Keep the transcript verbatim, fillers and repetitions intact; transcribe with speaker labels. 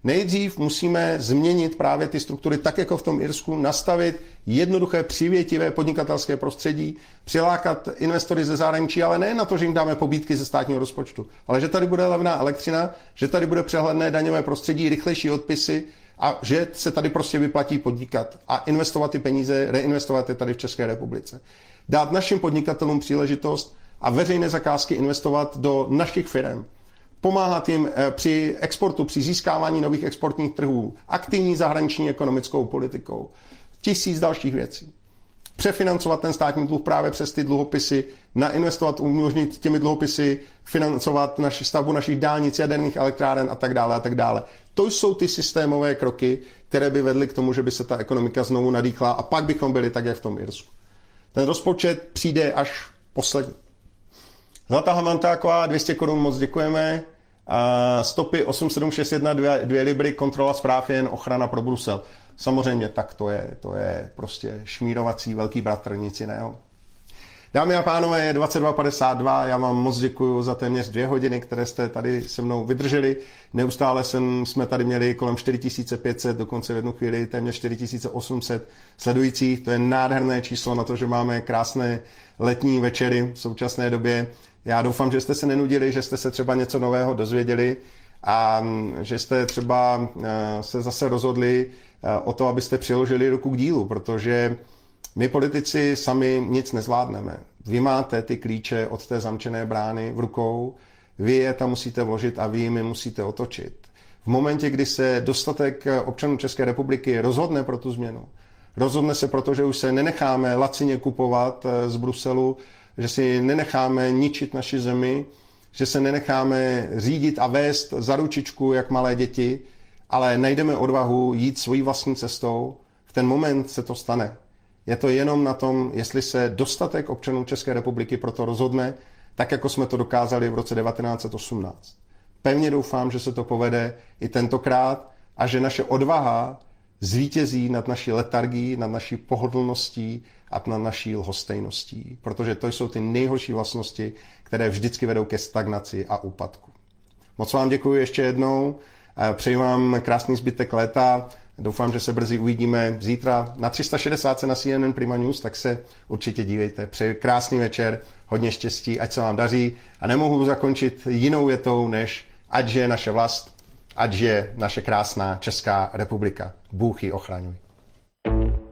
Speaker 1: Nejdřív musíme změnit právě ty struktury, tak jako v tom Irsku, nastavit jednoduché, přivětivé podnikatelské prostředí, přilákat investory ze zahraničí, ale ne na to, že jim dáme pobídky ze státního rozpočtu, ale že tady bude levná elektřina, že tady bude přehledné daňové prostředí, rychlejší odpisy a že se tady prostě vyplatí podnikat a investovat ty peníze, reinvestovat je tady v České republice. Dát našim podnikatelům příležitost a veřejné zakázky investovat do našich firem. Pomáhat jim při exportu, při získávání nových exportních trhů, aktivní zahraniční ekonomickou politikou, tisíc dalších věcí. Přefinancovat ten státní dluh právě přes ty dluhopisy, nainvestovat, umožnit těmi dluhopisy, financovat naši stavbu našich dálnic, jaderných elektráren a tak dále a tak dále. To jsou ty systémové kroky, které by vedly k tomu, že by se ta ekonomika znovu nadýchla a pak bychom byli tak, jak v tom Irsku. Ten rozpočet přijde až poslední. Zlatá Hamantáková, dvě stě korun, moc děkujeme. A stopy osm sedm šest jedna dvě libry, kontrola zpráv jen ochrana pro Brusel. Samozřejmě tak to je, to je prostě šmírovací velký bratr, nic jiného. Dámy a pánové, je dvacet dva padesát dva, já vám moc děkuji za téměř dvě hodiny, které jste tady se mnou vydrželi. Neustále jsem, jsme tady měli kolem čtyři tisíce pět set, dokonce v jednu chvíli téměř čtyři tisíce osm set sledujících. To je nádherné číslo na to, že máme krásné letní večery v současné době. Já doufám, že jste se nenudili, že jste se třeba něco nového dozvěděli a že jste třeba se zase rozhodli o to, abyste přiložili ruku k dílu, protože my politici sami nic nezvládneme. Vy máte ty klíče od té zamčené brány v rukou, vy je tam musíte vložit a vy jimi musíte otočit. V momentě, kdy se dostatek občanů České republiky rozhodne pro tu změnu, rozhodne se proto, že už se nenecháme lacině kupovat z Bruselu, že si nenecháme ničit naši zemi, že se nenecháme řídit a vést za ručičku jak malé děti, ale najdeme odvahu jít svojí vlastní cestou, v ten moment se to stane. Je to jenom na tom, jestli se dostatek občanů České republiky proto rozhodne, tak jako jsme to dokázali v roce devatenáct set osmnáct. Pevně doufám, že se to povede i tentokrát a že naše odvaha zvítězí nad naší letargií, nad naší pohodlností a nad naší lhostejností, protože to jsou ty nejhorší vlastnosti, které vždycky vedou ke stagnaci a úpadku. Moc vám děkuji ještě jednou, přeji vám krásný zbytek léta, doufám, že se brzy uvidíme zítra na tři sta šedesát na C N N Prima News, tak se určitě dívejte. Přeji krásný večer, hodně štěstí, ať se vám daří a nemohu zakončit jinou větou, než ať žije naše vlast, ať žije naše krásná Česká republika. Bůh ji ochraňuj.